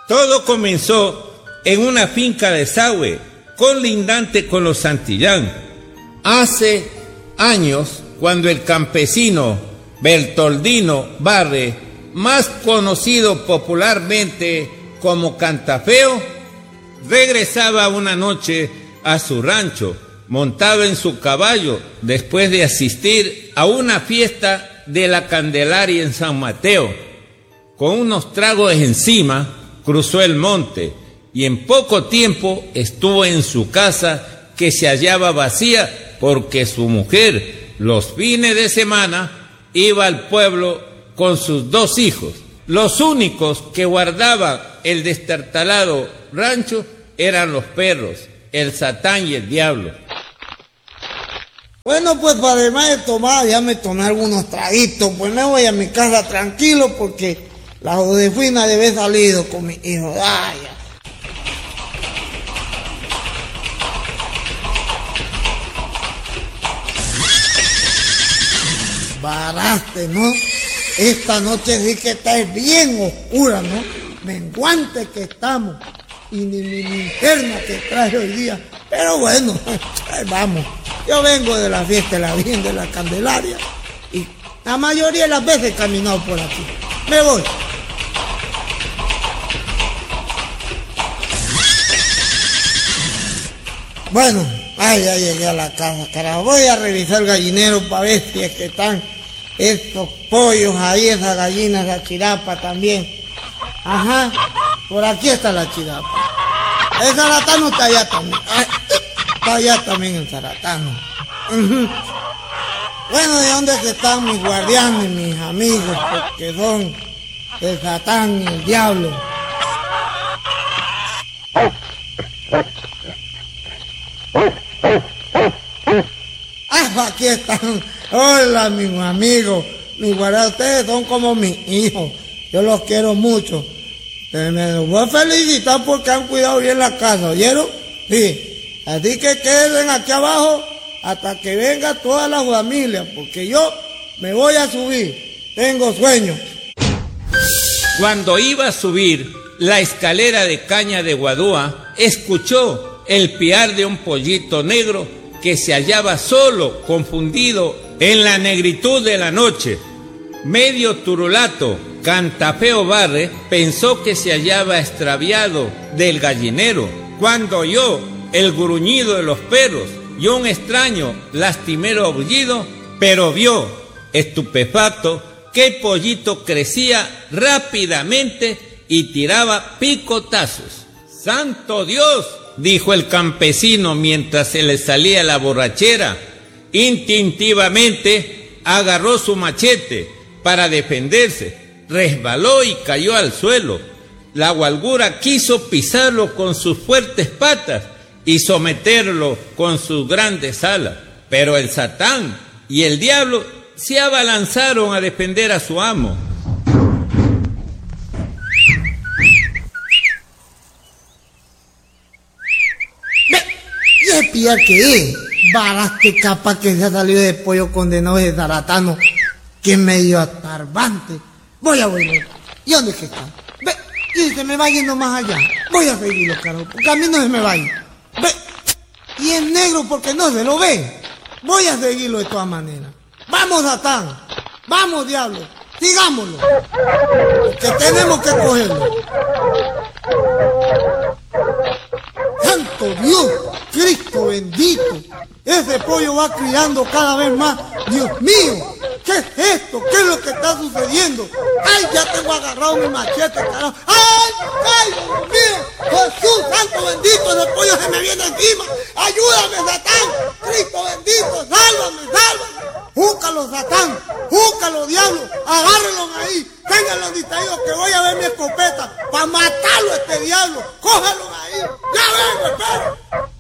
Todo comenzó en una finca de Sahue, colindante con los Santillán. Hace años, cuando el campesino Bertoldino Barre, más conocido popularmente como Cantafeo, regresaba una noche a su rancho, montado en su caballo, después de asistir a una fiesta de la Candelaria en San Mateo. Con unos tragos encima, cruzó el monte y en poco tiempo estuvo en su casa, que se hallaba vacía porque su mujer, los fines de semana, iba al pueblo con sus 2 hijos. Los únicos que guardaban el destartalado rancho eran los perros, el Satán y el Diablo. Bueno, pues además de tomar, ya me tomé algunos traguitos, pues me voy a mi casa tranquilo porque la Josefina debe haber salido con mi hijo. Ay, ya. Baraste, ¿no? Esta noche sí que está bien oscura, ¿no? Menguante que estamos. Y ni mi linterna que traje hoy día. Pero bueno, vamos. Yo vengo de la fiesta de la Virgen de la Candelaria. Y la mayoría de las veces he caminado por aquí. Me voy. Bueno, ya llegué a la casa, carajo. Voy a revisar el gallinero para ver si es que están estos pollos ahí, esas gallinas, la chirapa también. Ajá, por aquí está la chirapa. El zaratano está allá también. Ay, está allá también el zaratano. Bueno, ¿de dónde están mis guardianes, mis amigos? Porque son el Satán y el Diablo. Aquí están. Hola, mis amigos, mis guardianes. Ustedes son como mis hijos. Yo los quiero mucho. Me los voy a felicitar porque han cuidado bien la casa, ¿oyeron? Sí. Así que queden aquí abajo hasta que venga toda la familia, porque yo me voy a subir. Tengo sueño. Cuando iba a subir la escalera de caña de Guadúa, escuchó el piar de un pollito negro que se hallaba solo, confundido en la negritud de la noche. Medio turulato, Cantafeo Barre pensó que se hallaba extraviado del gallinero, cuando oyó el gruñido de los perros y un extraño, lastimero aullido, pero vio, estupefacto, que el pollito crecía rápidamente y tiraba picotazos. ¡Santo Dios!, dijo el campesino mientras se le salía la borrachera. Instintivamente agarró su machete para defenderse, resbaló y cayó al suelo. La gualgura quiso pisarlo con sus fuertes patas y someterlo con sus grandes alas, pero el Satán y el Diablo se abalanzaron a defender a su amo. ¿Y el pía qué es? Baraste capa que se ha salido de pollo condenado de zaratano, que es medio atarbante. Voy a volver. ¿Y dónde es que está? Ve, y se me va yendo más allá. Voy a seguirlo, carajo, porque a mí no se me vaya. Ve, y es negro porque no se lo ve. Voy a seguirlo de todas maneras. Vamos, Satán. Vamos, Diablo. Sigámoslo. Que tenemos que cogerlo. ¡Santo Dios! ¡Cristo bendito! Ese pollo va criando cada vez más. ¡Dios mío! ¿Qué es esto? ¿Qué es lo que está sucediendo? ¡Ay, ya tengo agarrado mi machete, carajo! ¡Ay, ay, Dios mío! ¡Jesús, santo bendito! ¡El pollo se me viene encima! ¡Ayúdame, Satán! ¡Cristo bendito! ¡Sálvame, sálvame! ¡Júcalo, Satán! ¡Júcalo, Diablo! ¡Agárrenlo ahí! ¡Ténganlo distraídos que voy a ver mi escopeta para matarlo a este diablo! ¡Cójalo ahí! ¡Ya vengo, espera!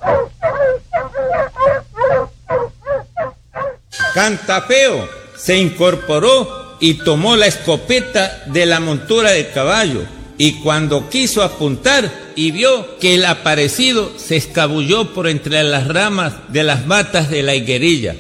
Cantafeo se incorporó y tomó la escopeta de la montura de caballo, y cuando quiso apuntar y vio que el aparecido se escabulló por entre las ramas de las matas de la higuerilla.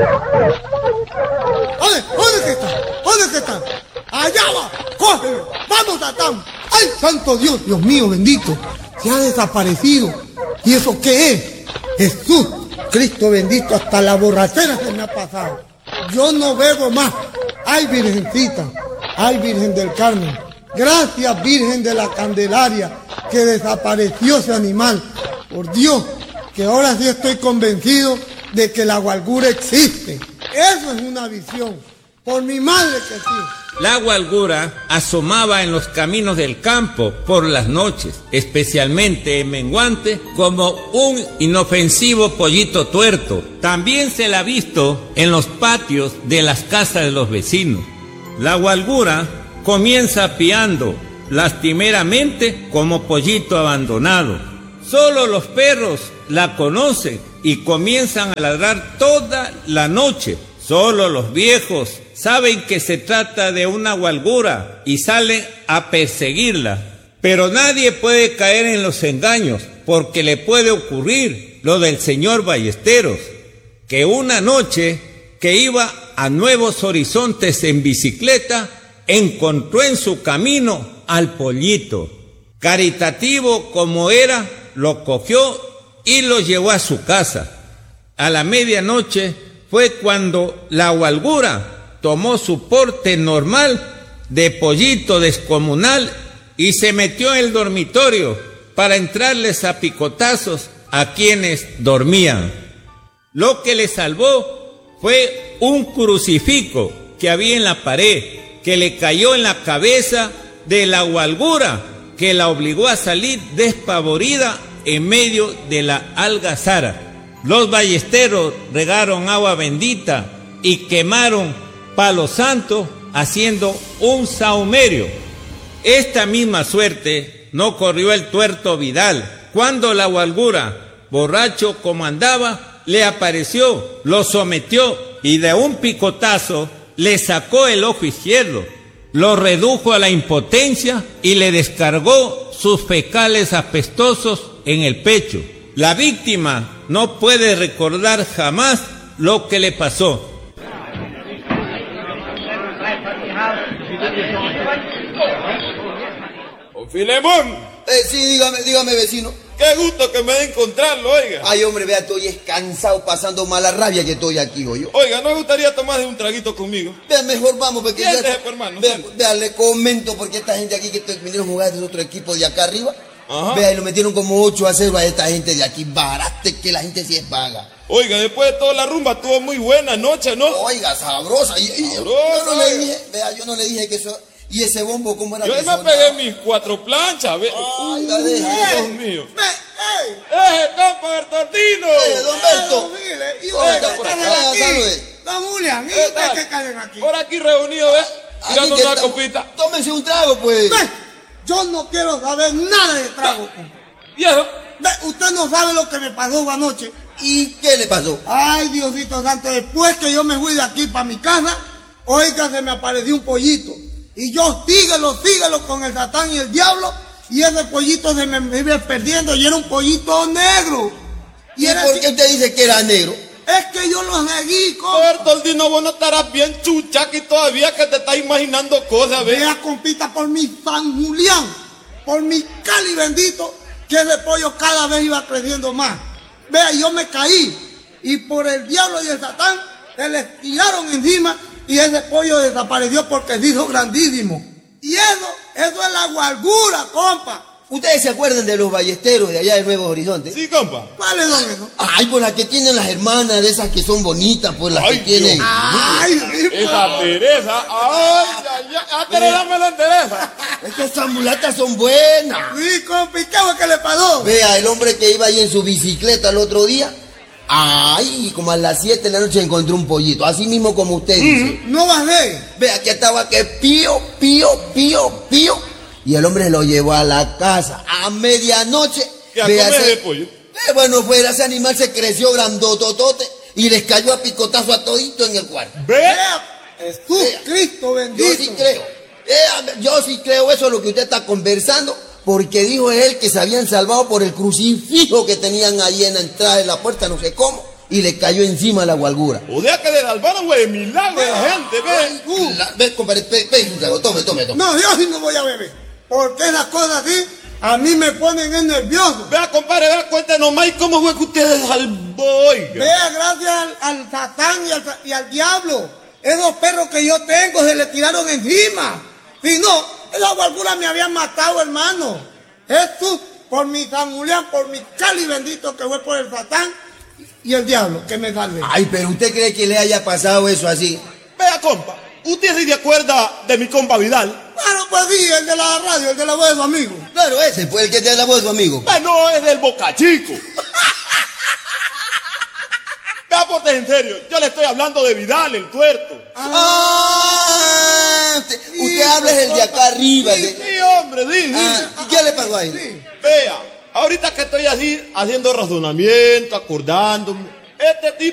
¿Dónde que está? ¿Dónde que está? ¡Allá va! ¡Cógelo! vamos, Satán. ¡Ay, santo Dios! Dios mío, bendito. Se ha desaparecido. ¿Y eso qué es? Jesús, Cristo bendito, hasta la borrachera se me ha pasado. Yo no bebo más. ¡Ay, Virgencita! ¡Ay, Virgen del Carmen! Gracias, Virgen de la Candelaria, que desapareció ese animal. Por Dios, que ahora sí estoy convencido de que la gualgura existe. Eso es una visión. Por mi madre que sí. La gualgura asomaba en los caminos del campo por las noches, especialmente en menguante, como un inofensivo pollito tuerto. También se la ha visto en los patios de las casas de los vecinos. La gualgura comienza piando lastimeramente como pollito abandonado. Solo los perros la conocen y comienzan a ladrar toda la noche. Solo los viejos saben que se trata de una gualgura y salen a perseguirla. Pero nadie puede caer en los engaños, porque le puede ocurrir lo del señor Ballesteros, que una noche que iba a Nuevos Horizontes en bicicleta, encontró en su camino al pollito. Caritativo como era, lo cogió y lo llevó a su casa. A la medianoche fue cuando la gualgura tomó su porte normal de pollito descomunal y se metió en el dormitorio para entrarles a picotazos a quienes dormían. Lo que le salvó fue un crucifijo que había en la pared, que le cayó en la cabeza de la gualgura, que la obligó a salir despavorida en medio de la algazara. Los ballesteros regaron agua bendita y quemaron palo santo haciendo un sahumerio. Esta misma suerte no corrió el tuerto Vidal. Cuando la gualgura, borracho como andaba, le apareció, lo sometió y de un picotazo le sacó el ojo izquierdo, lo redujo a la impotencia y le descargó sus fecales apestosos en el pecho. La víctima no puede recordar jamás lo que le pasó. Don Filemón. Sí, dígame, vecino. Qué gusto que me de encontrarlo, oiga. Ay, hombre, vea, estoy cansado, pasando mala rabia que estoy aquí, oye. Oiga, ¿no me gustaría tomar un traguito conmigo? Vea, mejor vamos, porque Siéntese, hermano. Vea, le comento, porque esta gente aquí que vinieron a jugar de otro equipo de acá arriba. Ajá. Vea, y lo metieron como 8-0 a esta gente de aquí. Barate que la gente sí es vaga. Oiga, después de toda la rumba estuvo muy buena noche, ¿no? Oiga, sabrosa. Sabrosa, yo no le dije, vea, yo no le dije que eso... ¿Y ese bombo cómo era? Yo me pegué mis 4 planchas, ve. Oiga, Dios mío. Compa Bertolino! Don Berto. ¿Y ¿Cómo usted está qué por caen acá? aquí? Salude. Don Julián, ¿y usted qué caen aquí? Por aquí reunido, ¿ves? Tirando Aquí que una está- copita. Tómense un trago, pues. Ve, yo no quiero saber nada de trago. ¿Y eso? Ve, usted no sabe lo que me pasó anoche. ¿Y qué le pasó? Ay, Diosito Santo, después que yo me fui de aquí para mi casa, oiga, se me apareció un pollito. Y yo síguelo con el Satán y el diablo, y ese pollito se me iba perdiendo, y era un pollito negro. ¿Y era por así- qué usted dice que era negro? Es que yo lo seguí, compa. Bertoldino, vos no estarás bien chuchaqui todavía que te estás imaginando cosas, ¿ves? Vea, compita, por mi San Julián, por mi Cali bendito, que ese pollo cada vez iba creciendo más. Vea, yo me caí, y por el diablo y el Satán, se les tiraron encima, y ese pollo desapareció porque se hizo grandísimo. Y eso es la gualgura, compa. ¿Ustedes se acuerdan de los ballesteros de allá de Nuevos Horizontes? Sí, compa. ¿Cuáles son esos? Ay, pues las que tienen las hermanas, de esas que son bonitas, pues las Ay, que tienen. Dios. Ay, sí, Esa Teresa. Ay, ay, ay. Ah, Teresa me la endereza. Es que esas mulatas son buenas. sí, compa, ¿y qué fue que le pasó? Vea, el hombre que iba ahí en su bicicleta el otro día. Ay, como a las 7 de la noche encontró un pollito, así mismo como usted dice. No bajé. Vea, que estaba que pío. Y el hombre lo llevó a la casa a medianoche. ¿Qué a Vea, comer se- de pollo? Bueno, fuera ese animal se creció grandototote y les cayó a picotazo a todito en el cuarto. Vea, Jesús Vea. Cristo Yo bendito. sí creo. Yo sí creo eso lo que usted está conversando, porque dijo él que se habían salvado por el crucifijo que tenían ahí en la entrada de la puerta, no sé cómo. y le cayó encima la gualgura. O sea que le salvaron, güey, milagro de la gente, ve. Ve, compadre, ve un trago, tome. No, yo sí no voy a beber. Porque esas cosas así a mí me ponen nervioso. Vea, compadre, vea, cuéntenos más, ¿y cómo fue que usted se salvó, oiga? Vea, gracias al Satán y al diablo. Esos perros que yo tengo se le tiraron encima. Si no, esa gualgura me habían matado, hermano. Jesús, por mi San Julián, por mi Cali bendito que fue por el Satán y el diablo que me salve. Ay, pero ¿usted cree que le haya pasado eso así? Vea, compa, ¿usted sí se acuerda de mi compa Vidal? Claro, pues sí, el de la radio, el de la voz de su amigo. Claro, ese fue el que te la voz, su amigo. No, es del Boca Chico. Vea, porte en serio, yo le estoy hablando de Vidal, el tuerto. Usted habla es el de acá arriba. Sí, hombre, sí. ¿Y qué le pasó ahí? Sí. Vea, ahorita que estoy así haciendo razonamiento, acordándome, este tipo